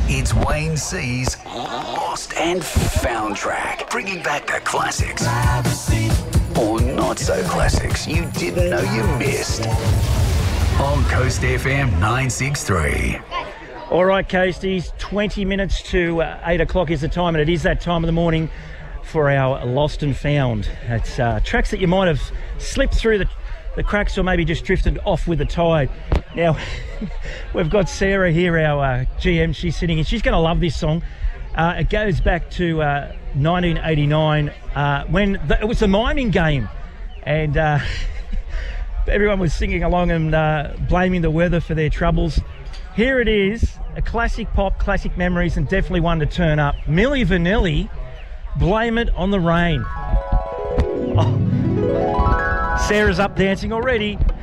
It's Wayne C's Lost and Found track, bringing back the classics. Or not so classics you didn't know you missed. On Coast FM 963. All right, Coasties, 20 minutes to 8 o'clock is the time, and it is that time of the morning for our Lost and Found. It's tracks that you might have slipped through the cracks or maybe just drifted off with the tide. Now, we've got Sarah here, our GM. She's sitting in. She's going to love this song. It goes back to 1989 when it was a miming game, and everyone was singing along and blaming the weather for their troubles. Here it is, a classic pop, classic memories, and definitely one to turn up. Milli Vanilli, Blame It on the Rain. Oh. Sarah's up dancing already.